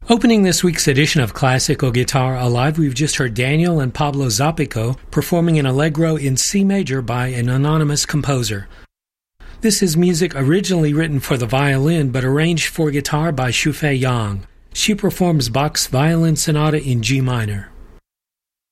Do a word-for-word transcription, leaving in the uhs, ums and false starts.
Opening this week's edition of Classical Guitar Alive, we've just heard Daniel and Pablo Zapico performing an Allegro in C major by an anonymous composer. This is music originally written for the violin but arranged for guitar by Xufei Yang. She performs Bach's Violin Sonata in G minor.